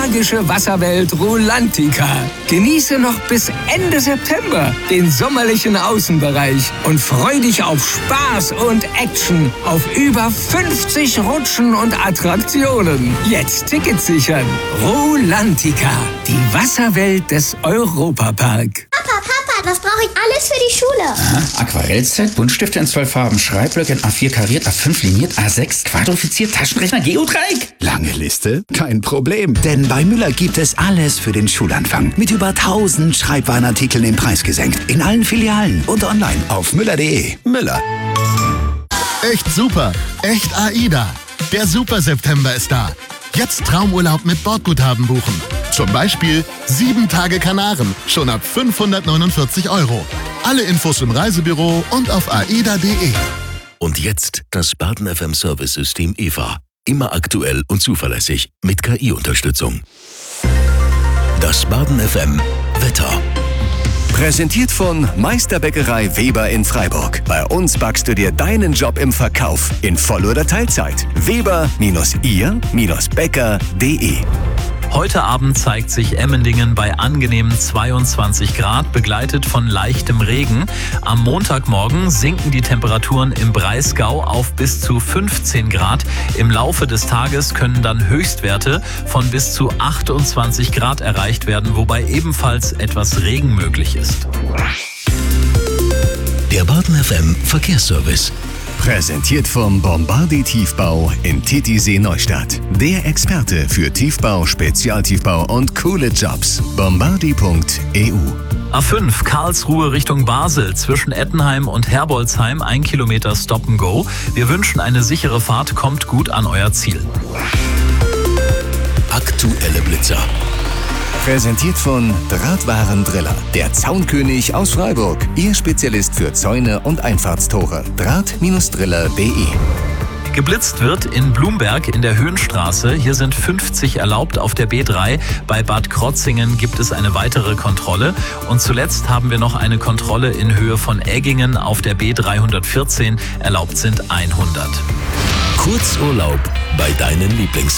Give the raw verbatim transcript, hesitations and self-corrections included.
magische Wasserwelt Rulantica. Genieße noch bis Ende September den sommerlichen Außenbereich und freu dich auf Spaß und Action auf über fünfzig Rutschen und Attraktionen. Jetzt Tickets sichern. Rulantica, die Wasserwelt des Europapark. Papa, Papa, was brauche ich alles für die Schule? Aha, Aquarellset, Buntstifte in zwölf Farben, Schreibblöcke in A vier kariert, A fünf liniert, A sechs quadrifiziert, Taschenrechner, Geodreieck. Lange Liste? Kein Problem, denn bei Müller gibt es alles für den Schulanfang. Mit über tausend Schreibwarenartikeln im Preis gesenkt. In allen Filialen und online auf müller punkt de. Müller. Echt super, echt AIDA. Der Super September ist da. Jetzt Traumurlaub mit Bordguthaben buchen. Zum Beispiel sieben Tage Kanaren, schon ab fünfhundertneunundvierzig Euro. Alle Infos im Reisebüro und auf aida punkt de. Und jetzt das Baden F M Service-System E V A. Immer aktuell und zuverlässig mit K I-Unterstützung. Das Baden F M Wetter. Präsentiert von Meisterbäckerei Weber in Freiburg. Bei uns backst du dir deinen Job im Verkauf in Voll- oder Teilzeit. Weber ihr Bäcker punkt de. Heute Abend zeigt sich Emmendingen bei angenehmen zweiundzwanzig Grad, begleitet von leichtem Regen. Am Montagmorgen sinken die Temperaturen im Breisgau auf bis zu fünfzehn Grad. Im Laufe des Tages können dann Höchstwerte von bis zu achtundzwanzig Grad erreicht werden, wobei ebenfalls etwas Regen möglich ist. Der Baden F M Verkehrsservice. Präsentiert vom Bombardier Tiefbau in Titisee Neustadt. Der Experte für Tiefbau, Spezialtiefbau und coole Jobs. bombardier punkt e u. A fünf Karlsruhe Richtung Basel zwischen Ettenheim und Herbolzheim, ein Kilometer Stop and Go. Wir wünschen eine sichere Fahrt, kommt gut an euer Ziel. Aktuelle Blitzer. Präsentiert von Drahtwarendriller, der Zaunkönig aus Freiburg. Ihr Spezialist für Zäune und Einfahrtstore. Draht Driller punkt de. Geblitzt wird in Blumberg in der Höhenstraße. Hier sind fünfzig erlaubt auf der B drei. Bei Bad Krotzingen gibt es eine weitere Kontrolle. Und zuletzt haben wir noch eine Kontrolle in Höhe von Eggingen auf der B dreihundertvierzehn. Erlaubt sind hundert. Kurzurlaub bei deinen Lieblings